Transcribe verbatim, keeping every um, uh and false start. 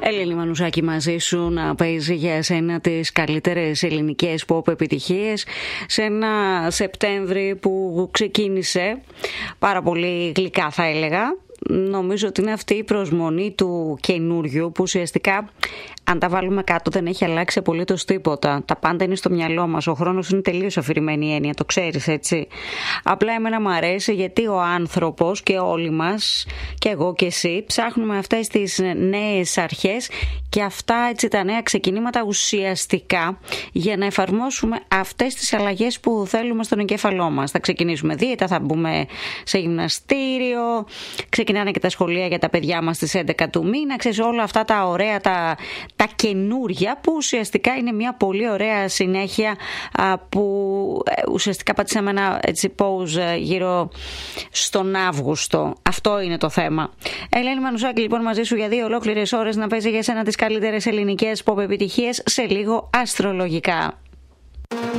Ελένη Μανουσάκη μαζί σου να παίζει για σένα τις καλύτερες ελληνικές pop επιτυχίες σε ένα Σεπτέμβρη που ξεκίνησε πάρα πολύ γλυκά, θα έλεγα. Νομίζω ότι είναι αυτή η προσμονή του καινούριου που ουσιαστικά, αν τα βάλουμε κάτω, δεν έχει αλλάξει απολύτως τίποτα. Τα πάντα είναι στο μυαλό μας. Ο χρόνος είναι τελείως αφηρημένη έννοια, το ξέρεις, έτσι. Απλά εμένα μου αρέσει γιατί ο άνθρωπος και όλοι μας, και εγώ και εσύ, ψάχνουμε αυτές τις νέες αρχές και αυτά, έτσι, τα νέα ξεκινήματα ουσιαστικά για να εφαρμόσουμε αυτές τις αλλαγές που θέλουμε στον εγκέφαλό μας. Θα ξεκινήσουμε δίαιτα, θα μπούμε σε γυμναστήριο, ξεκινάνε και τα σχολεία για τα παιδιά μας στις έντεκα του μήνα. Ξέρεις, όλα αυτά τα ωραία, τα, τα καινούρια που ουσιαστικά είναι μια πολύ ωραία συνέχεια α, που ουσιαστικά πατήσαμε ένα έτσι pause γύρω στον Αύγουστο. Αυτό είναι το θέμα. Ελένη Μανουσάκη λοιπόν μαζί σου για δύο ολόκληρες ώρες να παίζει για σένα τις καλύτερες ελληνικές pop επιτυχίες, σε λίγο αστρολογικά.